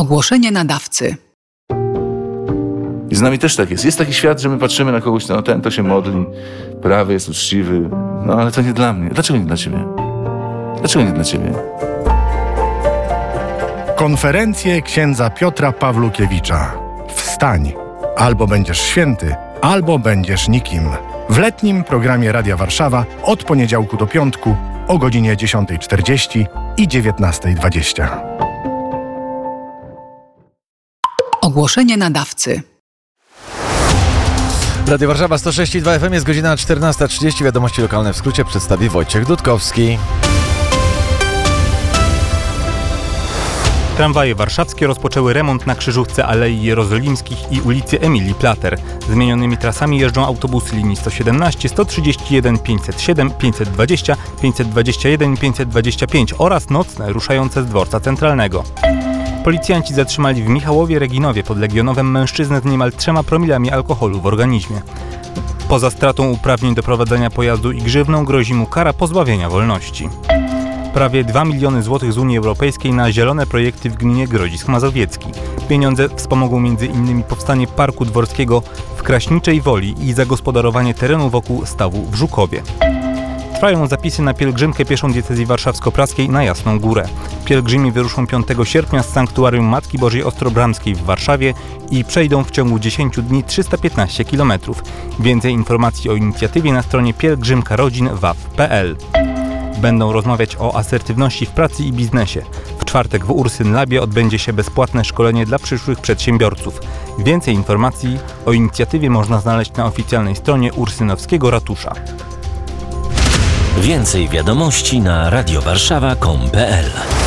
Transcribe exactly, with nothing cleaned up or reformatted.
Ogłoszenie nadawcy. I z nami też tak jest. Jest taki świat, że my patrzymy na kogoś, no ten to się modli, prawy jest uczciwy, no ale to nie dla mnie. Dlaczego nie dla ciebie? Dlaczego nie dla ciebie? Konferencje księdza Piotra Pawlukiewicza. Wstań! Albo będziesz święty, albo będziesz nikim. W letnim programie Radia Warszawa od poniedziałku do piątku o godzinie dziesiąta czterdzieści i dziewiętnasta dwadzieścia. Ogłoszenie nadawcy. Radio Warszawa sto sześć i dwa F M, jest godzina czternasta trzydzieści. Wiadomości lokalne w skrócie przedstawi Wojciech Dudkowski. Tramwaje warszawskie rozpoczęły remont na krzyżówce Alei Jerozolimskich i ulicy Emilii Plater. Zmienionymi trasami jeżdżą autobusy linii sto siedemnaście, sto trzydzieści jeden, pięćset siedem, pięćset dwadzieścia, pięćset dwadzieścia jeden i pięćset dwadzieścia pięć oraz nocne ruszające z dworca centralnego. Policjanci zatrzymali w Michałowie Reginowie pod Legionowem mężczyznę z niemal trzema promilami alkoholu w organizmie. Poza stratą uprawnień do prowadzenia pojazdu i grzywną grozi mu kara pozbawienia wolności. Prawie dwa miliony złotych z Unii Europejskiej na zielone projekty w gminie Grodzisk Mazowiecki. Pieniądze wspomogą między innymi powstanie Parku Dworskiego w Kraśniczej Woli i zagospodarowanie terenu wokół stawu w Żukowie. Trwają zapisy na pielgrzymkę pieszą diecezji warszawsko-praskiej na Jasną Górę. Pielgrzymi wyruszą piątego sierpnia z sanktuarium Matki Bożej Ostrobramskiej w Warszawie i przejdą w ciągu dziesięciu dni trzysta piętnaście kilometrów. Więcej informacji o inicjatywie na stronie pielgrzymka rodzin waw kropka p l. Będą rozmawiać o asertywności w pracy i biznesie. W czwartek w Ursyn Labie odbędzie się bezpłatne szkolenie dla przyszłych przedsiębiorców. Więcej informacji o inicjatywie można znaleźć na oficjalnej stronie ursynowskiego ratusza. Więcej wiadomości na radiowarszawa kropka com kropka p l.